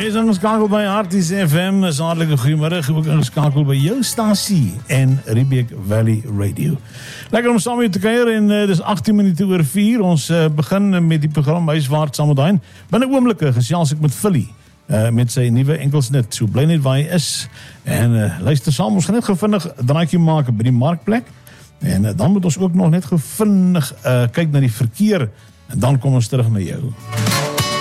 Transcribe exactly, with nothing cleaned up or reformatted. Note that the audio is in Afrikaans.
Jy is ingeskakel by Harties F M, is hartelike goeiemiddag, ook ingeskakel by jou stasie en Riebeek Valley Radio. Lekker om saam met jou te kuier en uh, dis agttien minute oor vier, ons uh, begin met die program Huiswaarts saam met Hein. Binne oomblikke gesels ek met Philly, uh, met sy nuwe enkelsnit, so bly net waar hy is, en uh, luister saam, ons gaan net gevindig draaikie maak by die markplek, en uh, dan moet ons ook nog net gevindig uh, kyk na die verkeer, en dan kom ons terug na jou.